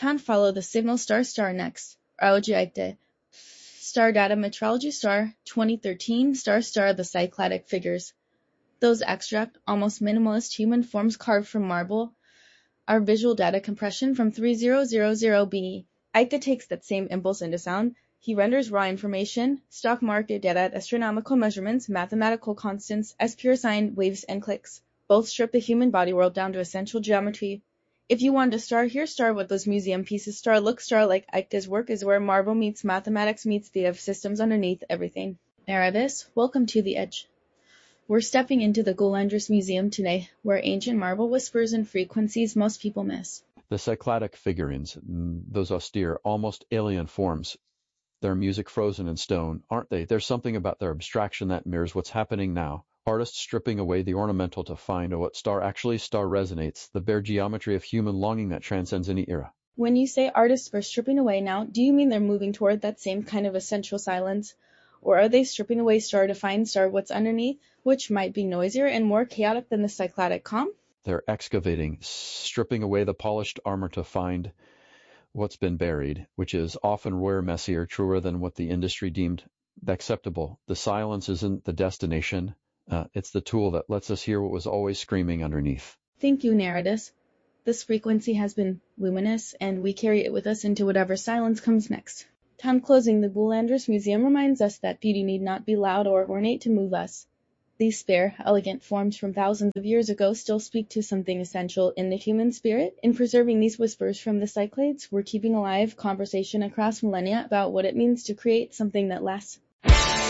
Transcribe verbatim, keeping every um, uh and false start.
Can't follow the signal star star next. Aojiaite. Star data metrology star, twenty thirteen, star star the cycladic figures. Those abstract, almost minimalist human forms carved from marble are visual data compression from three thousand B E. Aita takes that same impulse into sound. He renders raw information, stock market data at astronomical measurements, mathematical constants, as pure sine waves and clicks. Both strip the human body world down to essential geometry. If you want to star here, star with those museum pieces. Star look star like Aita's work is where marble meets mathematics meets the systems underneath everything. Erebus, welcome to the edge. We're stepping into the Goulandris Museum today, where ancient marble whispers and frequencies most people miss. The cycladic figurines, those austere, almost alien forms, their music frozen in stone, aren't they? There's something about their abstraction that mirrors what's happening now. Artists stripping away the ornamental to find what star actually star resonates, the bare geometry of human longing that transcends any era. When you say artists are stripping away now, do you mean they're moving toward that same kind of essential silence? Or are they stripping away star to find star what's underneath, which might be noisier and more chaotic than the cycladic calm? They're excavating, stripping away the polished armor to find what's been buried, which is often rawer, messier, truer than what the industry deemed acceptable. The silence isn't the destination, uh, it's the tool that lets us hear what was always screaming underneath. Thank you, Nereidus. This frequency has been luminous, and we carry it with us into whatever silence comes next. Town closing, the Goulandris Museum reminds us that beauty need not be loud or ornate to move us. These spare, elegant forms from thousands of years ago still speak to something essential in the human spirit. In preserving these whispers from the Cyclades, we're keeping alive conversation across millennia about what it means to create something that lasts.